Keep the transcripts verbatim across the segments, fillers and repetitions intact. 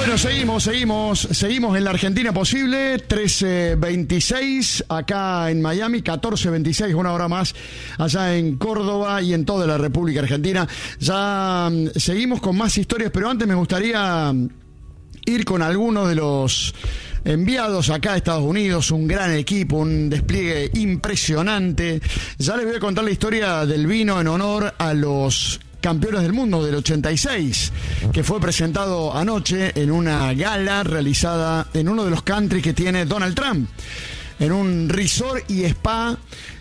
Bueno, seguimos, seguimos, seguimos en la Argentina posible, trece veintiséis acá en Miami, catorce veintiséis, una hora más allá en Córdoba y en toda la República Argentina. Ya um, seguimos con más historias, pero antes me gustaría ir con algunos de los enviados acá a Estados Unidos, un gran equipo, un despliegue impresionante. Ya les voy a contar la historia del vino en honor a los campeones del mundo del ochenta y seis, que fue presentado anoche en una gala realizada en uno de los country que tiene Donald Trump, en un resort y spa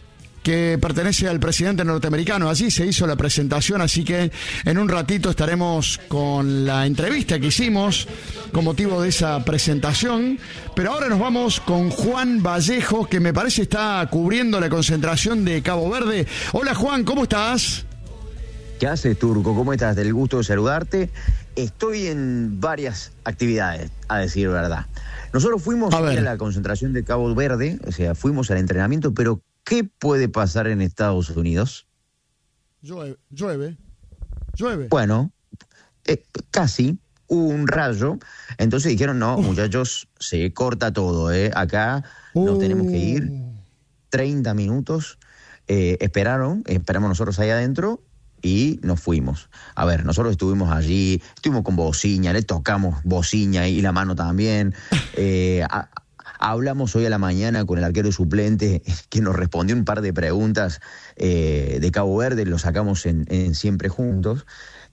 que pertenece al presidente norteamericano. Allí se hizo la presentación, así que en un ratito estaremos con la entrevista que hicimos con motivo de esa presentación. Pero ahora nos vamos con Juan Vallejo, que me parece está cubriendo la concentración de Cabo Verde. Hola Juan, ¿cómo estás? ¿Qué haces, Turco? ¿Cómo estás? Del gusto de saludarte. Estoy en varias actividades, a decir verdad. Nosotros fuimos a, a la concentración de Cabo Verde, o sea, fuimos al entrenamiento, pero ¿qué puede pasar en Estados Unidos? Llueve, llueve, llueve. Bueno, eh, casi hubo un rayo, entonces dijeron, no, Uf. muchachos, se corta todo, ¿eh? Acá uh. nos tenemos que ir treinta minutos, eh, esperaron, esperamos nosotros ahí adentro, y nos fuimos. A ver, nosotros estuvimos allí, estuvimos con bocina, le tocamos bocina y la mano también. Eh, a, hablamos hoy a la mañana con el arquero suplente que nos respondió un par de preguntas eh, de Cabo Verde, lo sacamos en, en Siempre Juntos.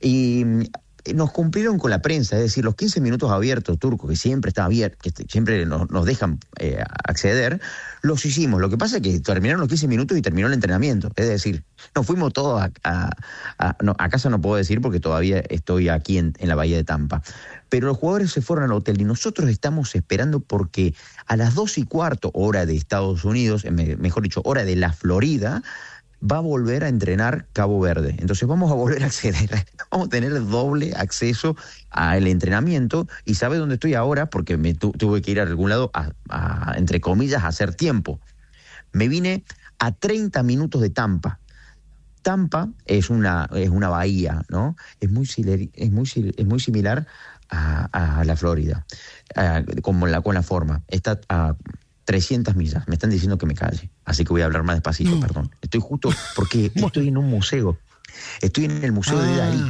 Y nos cumplieron con la prensa, es decir, los quince minutos abiertos, Turco, que siempre está abierto, que siempre nos, nos dejan eh, acceder, los hicimos. Lo que pasa es que terminaron los quince minutos y terminó el entrenamiento. Es decir, nos fuimos todos a, a, a, no, a casa, no puedo decir porque todavía estoy aquí en, en la Bahía de Tampa. Pero los jugadores se fueron al hotel y nosotros estamos esperando porque a las dos y cuarto, hora de Estados Unidos, mejor dicho, hora de la Florida, va a volver a entrenar Cabo Verde. Entonces vamos a volver a acceder, vamos a tener doble acceso al entrenamiento. Y ¿sabe dónde estoy ahora? Porque me tu, tuve que ir a algún lado, a, a, entre comillas, a hacer tiempo. Me vine a treinta minutos de Tampa. Tampa es una, es una bahía, ¿no? Es muy, es muy, es muy similar a, a la Florida, a, como la, con la forma. Está a trescientas millas. Me están diciendo que me calle, así que voy a hablar más despacito, no. perdón. Estoy justo porque estoy en un museo. Estoy en el museo ah. de Dalí.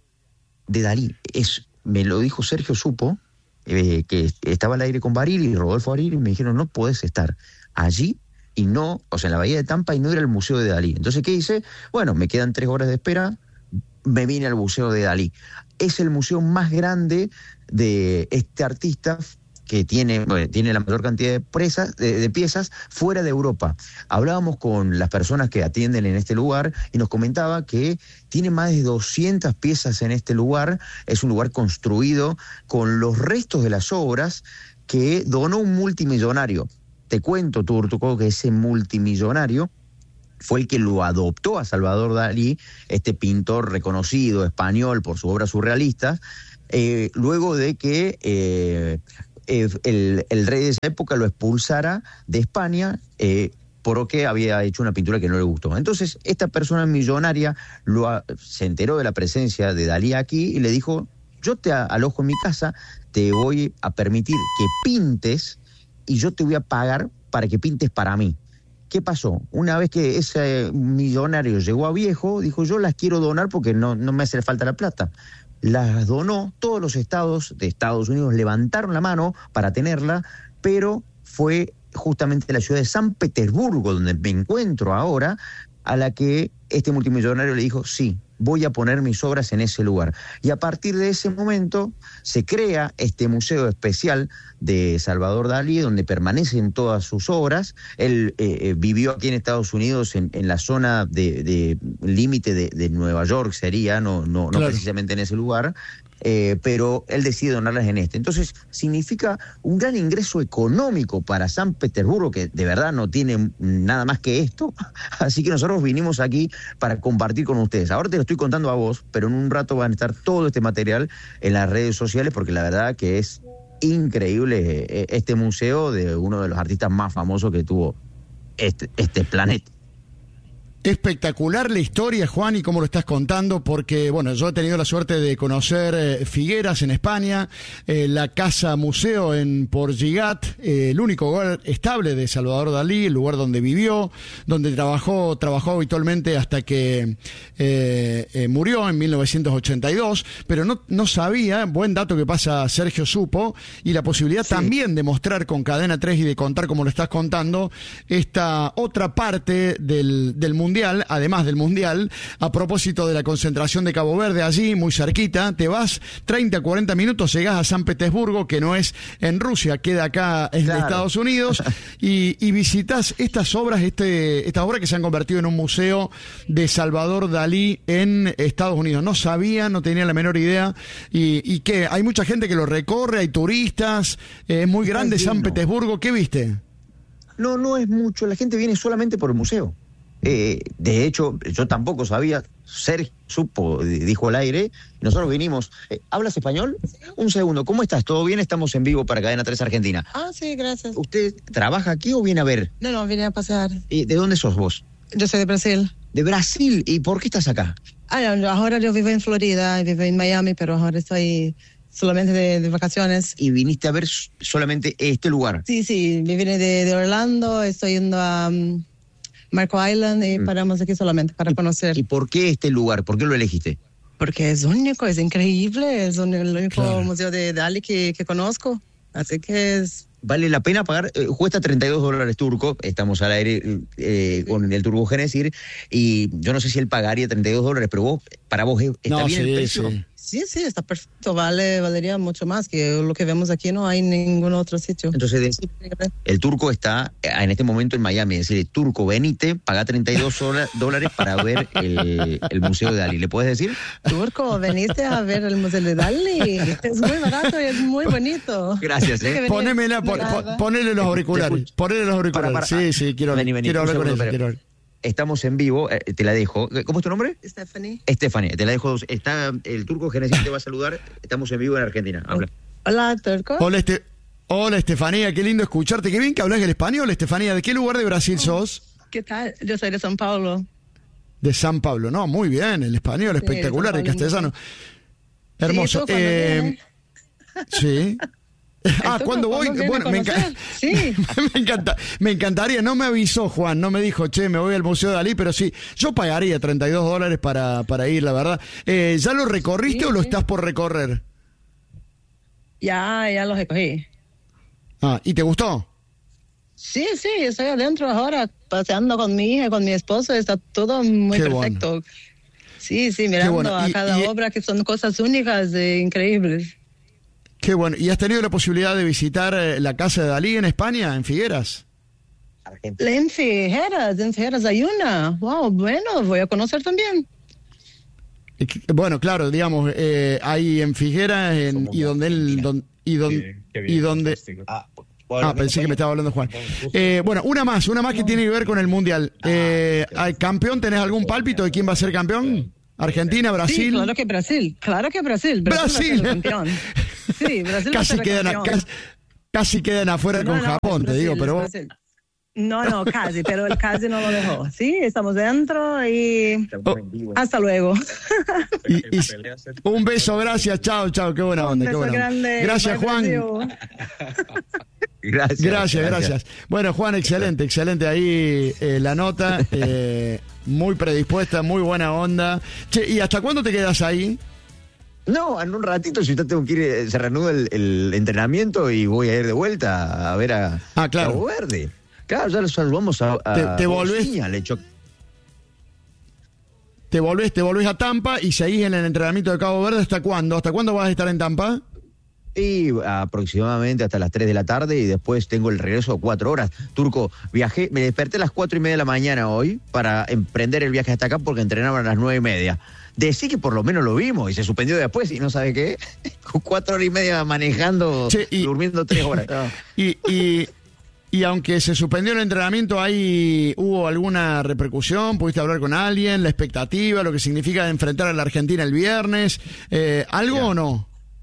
De Dalí. Es, me lo dijo Sergio Supo, eh, que estaba al aire con Baril y Rodolfo Baril, y me dijeron, no podés estar allí y no, o sea, en la Bahía de Tampa y no ir al museo de Dalí. Entonces, ¿qué hice? Bueno, me quedan tres horas de espera, me vine al museo de Dalí. Es el museo más grande de este artista, que tiene, bueno, tiene la mayor cantidad de, presas, de, de piezas fuera de Europa. Hablábamos con las personas que atienden en este lugar y nos comentaba que tiene más de doscientas piezas en este lugar. Es un lugar construido con los restos de las obras que donó un multimillonario. Te cuento, Turco, que ese multimillonario fue el que lo adoptó a Salvador Dalí, este pintor reconocido español por sus obras surrealistas, eh, luego de que Eh, El, el rey de esa época lo expulsara de España eh, porque había hecho una pintura que no le gustó. Entonces, esta persona millonaria lo a, se enteró de la presencia de Dalí aquí y le dijo, yo te alojo en mi casa, te voy a permitir que pintes y yo te voy a pagar para que pintes para mí. ¿Qué pasó? Una vez que ese millonario llegó a viejo, dijo, yo las quiero donar porque no, no me hace falta la plata. Las donó, todos los estados de Estados Unidos levantaron la mano para tenerla, pero fue justamente la ciudad de San Petersburgo, donde me encuentro ahora, a la que este multimillonario le dijo, sí, voy a poner mis obras en ese lugar. Y a partir de ese momento se crea este museo especial de Salvador Dalí, donde permanecen todas sus obras. Él eh, vivió aquí en Estados Unidos, en, en la zona de, de límite de, de Nueva York, sería, no, no, no claro. precisamente en ese lugar, eh, pero él decide donarlas en este. Entonces significa un gran ingreso económico para San Petersburgo, que de verdad no tiene nada más que esto. Así que nosotros vinimos aquí para compartir con ustedes. Ahora te lo estoy contando a vos, pero en un rato van a estar todo este material en las redes sociales, porque la verdad que es increíble este museo de uno de los artistas más famosos que tuvo este, este planeta. Espectacular la historia, Juan, y cómo lo estás contando, porque, bueno, yo he tenido la suerte de conocer eh, Figueras en España, eh, la Casa Museo en Portgigat, eh, el único lugar estable de Salvador Dalí, el lugar donde vivió, donde trabajó trabajó habitualmente hasta que eh, eh, murió en mil novecientos ochenta y dos, pero no, no sabía, buen dato que pasa Sergio supo, y la posibilidad sí. también de mostrar con Cadena tres y de contar, como lo estás contando, esta otra parte del, del mundo Mundial, además del Mundial, a propósito de la concentración de Cabo Verde, allí, muy cerquita, te vas treinta, cuarenta minutos, llegás a San Petersburgo, que no es en Rusia, queda acá en claro. Estados Unidos, y, y visitas estas obras, este, estas obras que se han convertido en un museo de Salvador Dalí en Estados Unidos. No sabía, no tenía la menor idea, y, y que hay mucha gente que lo recorre, hay turistas, eh, es muy grande San Petersburgo. ¿Qué viste? No, no es mucho, la gente viene solamente por el museo. Eh, de hecho, yo tampoco sabía, Sergio supo, dijo al aire, y nosotros vinimos. Eh, ¿Hablas español? Sí. Un segundo, ¿cómo estás? ¿Todo bien? Estamos en vivo para Cadena tres Argentina. Ah, sí, gracias. ¿Usted trabaja aquí o viene a ver? No, no, vine a pasear. ¿Y de dónde sos vos? Yo soy de Brasil. ¿De Brasil? ¿Y por qué estás acá? Ah, no, ahora yo vivo en Florida, vivo en Miami, pero ahora estoy solamente de, de vacaciones. ¿Y viniste a ver solamente este lugar? Sí, sí, me vine de, de Orlando, estoy yendo a... Um, Marco Island y paramos aquí solamente para conocer. ¿Y por qué este lugar? ¿Por qué lo elegiste? Porque es único, es increíble, es un, el único claro. museo de Dalí que, que conozco, así que es... Vale la pena pagar, eh, cuesta treinta y dos dólares turco, estamos al aire eh, con el Turco Genesir, y yo no sé si él pagaría treinta y dos dólares, pero vos, para vos está no, bien sí, el precio. Sí. Sí, sí, está perfecto, vale, valería mucho más que lo que vemos aquí, no hay en ningún otro sitio. Entonces, el Turco está en este momento en Miami, es decir, Turco, venite, paga treinta y dos dólares para ver el, el Museo de Dalí, ¿le puedes decir? Turco, veniste a ver el Museo de Dalí, es muy barato y es muy bonito. Gracias, ¿eh? Ponémela, pon, ponele los auriculares, ponele los auriculares, para, para. sí, sí, quiero, vení, vení, quiero hablar con ella, quiero hablar. Estamos en vivo, eh, te la dejo. ¿Cómo es tu nombre? Stephanie. Stephanie, te la dejo. Está el Turco Genesir, te va a saludar. Estamos en vivo en Argentina. Habla. Hola, Turco. Hola, este, hola, Estefanía, qué lindo escucharte. Qué bien que hablas el español, Estefanía. ¿De qué lugar de Brasil oh, sos? ¿Qué tal? Yo soy de San Pablo. De San Pablo, no, muy bien, el español, sí, espectacular, el castellano. Hermoso. Sí, eh, sí. Ah, ¿cuándo voy? Bueno, me, enca sí. me, encanta, me encantaría. No me avisó Juan, no me dijo, che, me voy al Museo de Dalí, pero sí, yo pagaría treinta y dos dólares para, para ir, la verdad. Eh, ¿Ya lo recorriste sí, o lo sí. estás por recorrer? Ya, ya lo recogí. Ah, ¿y te gustó? Sí, sí, estoy adentro ahora, paseando con mi hija, con mi esposo, está todo muy Qué perfecto. Bueno. Sí, sí, mirando bueno. y, a cada y, obra, que son cosas únicas e increíbles. Qué bueno. ¿Y has tenido la posibilidad de visitar eh, la casa de Dalí en España, en Figueras? En Figueras, en Figueras hay una. Wow, bueno, voy a conocer también. Bueno, claro, digamos, eh, hay en Figueras en, y donde él... Don, y donde... Y donde ah, bueno, ah, pensé que me estaba hablando Juan. Eh, bueno, una más, una más que tiene que ver con el Mundial. Eh, ¿Campeón? ¿Tenés algún pálpito de quién va a ser campeón? ¿Argentina, Brasil? Sí, claro que Brasil, claro que Brasil. Brasil. Brasil. Campeón. Sí, Brasil casi, quedan, casi, casi quedan afuera no, con no, Japón, Brasil, te digo, pero... Brasil. No, no, casi, pero el casi no lo dejó. Sí, estamos dentro y oh. hasta luego. Y, y, un beso, gracias, chao, chao, qué buena onda. Un beso qué buena grande. Onda. Gracias, Juan. Gracias, gracias, gracias. Bueno, Juan, excelente, excelente ahí eh, la nota, eh, muy predispuesta, muy buena onda. Che, ¿y hasta cuándo te quedas ahí? No, en un ratito, si yo tengo que ir, se reanuda el, el entrenamiento y voy a ir de vuelta a ver a ah, claro. Cabo Verde. Claro, ya los saludamos a, a te, te volvés, hecho... te volvés, te volvés a Tampa y seguís en el entrenamiento de Cabo Verde. ¿Hasta cuándo? ¿Hasta cuándo vas a estar en Tampa? Y aproximadamente hasta las tres de la tarde y después tengo el regreso a cuatro horas. Turco, viajé, me desperté a las cuatro y media de la mañana hoy para emprender el viaje hasta acá porque entrenaban a las nueve y media. Decí que por lo menos lo vimos y se suspendió después y no sabe qué. Cuatro horas y media manejando, che, y, durmiendo tres horas. No. Y... y... Y aunque se suspendió el entrenamiento, ¿ahí hubo alguna repercusión? ¿Pudiste hablar con alguien? ¿La expectativa? ¿Lo que significa enfrentar a la Argentina el viernes? Eh, ¿Algo Mira, o no?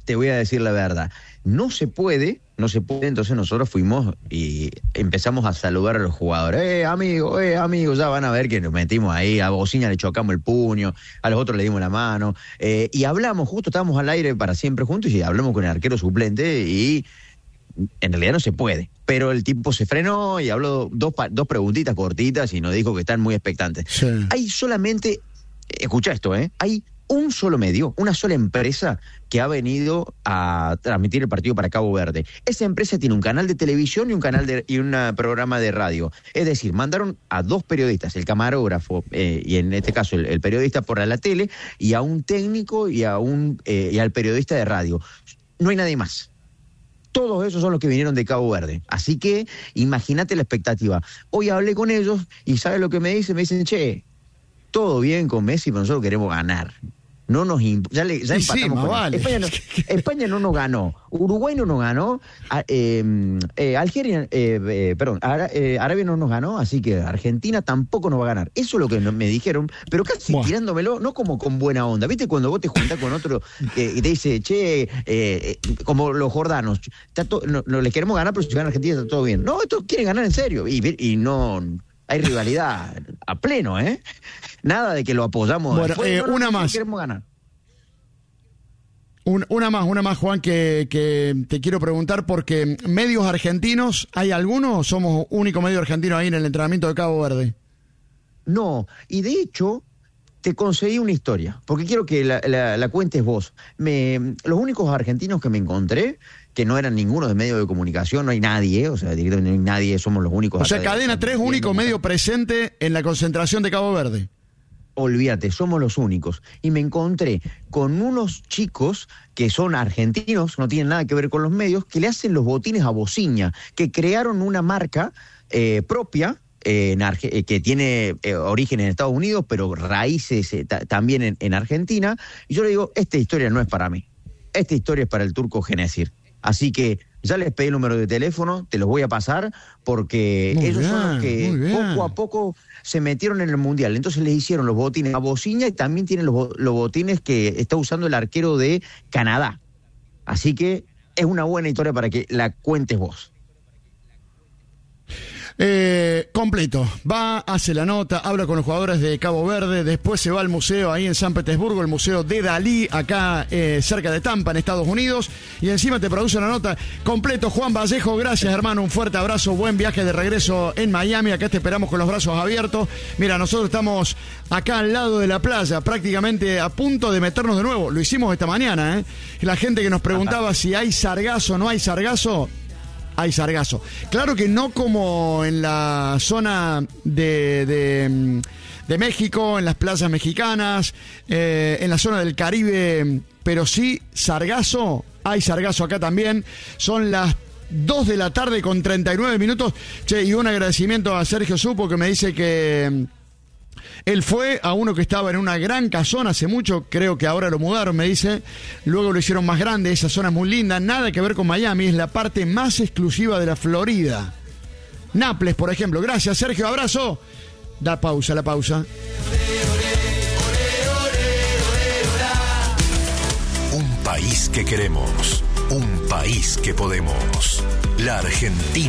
te voy a decir la verdad. No se puede, no se puede, entonces nosotros fuimos y empezamos a saludar a los jugadores. Eh, amigo, eh, amigo, ya van a ver que nos metimos ahí, a Bocina le chocamos el puño, a los otros le dimos la mano, eh, y hablamos, justo estábamos al aire para siempre juntos y hablamos con el arquero suplente y en realidad no se puede. Pero el tipo se frenó y habló dos, dos preguntitas cortitas y nos dijo que están muy expectantes. Sí. Hay solamente, escucha esto, ¿eh? Hay un solo medio, una sola empresa que ha venido a transmitir el partido para Cabo Verde. Esa empresa tiene un canal de televisión y un canal de, y un programa de radio. Es decir, mandaron a dos periodistas, el camarógrafo eh, y en este caso el, el periodista por la tele, y a un técnico y a un eh, y al periodista de radio. No hay nadie más. Todos esos son los que vinieron de Cabo Verde. Así que imagínate la expectativa. Hoy hablé con ellos y ¿sabes lo que me dicen? Me dicen, che, todo bien con Messi, pero nosotros queremos ganar. No nos imp- ya, le, ya empatamos sí, con vale. España, no, España no nos ganó, Uruguay no nos ganó, a, eh, eh, Algeria, eh, eh, perdón, Ara, eh, Arabia no nos ganó, así que Argentina tampoco nos va a ganar. Eso es lo que no, me dijeron, pero casi bueno. Tirándomelo, no como con buena onda. ¿Viste cuando vos te juntás con otro eh, y te dice, che, eh, eh, como los jordanos, está to- no, no les queremos ganar, pero si gana Argentina está todo bien? No, estos quieren ganar en serio y, y no... Hay rivalidad a pleno, ¿eh? Nada de que lo apoyamos. Bueno, después, eh, no, no, una no, más. Queremos ganar. Un, una más, una más, Juan, que, que te quiero preguntar, porque medios argentinos, ¿hay alguno o somos único medio argentino ahí en el entrenamiento de Cabo Verde? No, y de hecho te conseguí una historia, porque quiero que la, la, la cuentes vos. Me, los únicos argentinos que me encontré, que no eran ninguno de medios de comunicación, no hay nadie, o sea, directamente no hay nadie, somos los únicos. O sea, Cadena tres, único medio presente en la concentración de Cabo Verde. Olvídate, somos los únicos. Y me encontré con unos chicos que son argentinos, no tienen nada que ver con los medios, que le hacen los botines a Bocina, que crearon una marca eh, propia, eh, en Arge- eh, que tiene eh, origen en Estados Unidos, pero raíces eh, ta- también en, en Argentina. Y yo le digo, esta historia no es para mí. Esta historia es para el turco Genesir. Así que ya les pedí el número de teléfono, te los voy a pasar, porque muy ellos bien, son los que poco a poco se metieron en el Mundial. Entonces les hicieron los botines a Bocina y también tienen los, los botines que está usando el arquero de Canadá. Así que es una buena historia para que la cuentes vos. Eh, completo, va, hace la nota, habla con los jugadores de Cabo Verde, después se va al museo ahí en San Petersburgo, el museo de Dalí, acá eh, cerca de Tampa, en Estados Unidos, y encima te produce una nota. Completo, Juan Vallejo, gracias hermano, un fuerte abrazo, buen viaje de regreso en Miami, acá te esperamos con los brazos abiertos. Mira, nosotros estamos acá al lado de la playa, prácticamente a punto de meternos de nuevo, lo hicimos esta mañana, ¿eh? La gente que nos preguntaba si hay sargazo o no hay sargazo, hay sargazo. Claro que no como en la zona de, de, de México, en las playas mexicanas, eh, en la zona del Caribe, pero sí sargazo, hay sargazo acá también. Son las dos de la tarde con treinta y nueve minutos. Che, y un agradecimiento a Sergio Supo, que me dice que él fue a uno que estaba en una gran casona hace mucho, creo que ahora lo mudaron, me dice, luego lo hicieron más grande, esa zona es muy linda, nada que ver con Miami, es la parte más exclusiva de la Florida. Nápoles, por ejemplo. Gracias, Sergio, abrazo. Da pausa, la pausa. Un país que queremos, un país que podemos. La Argentina.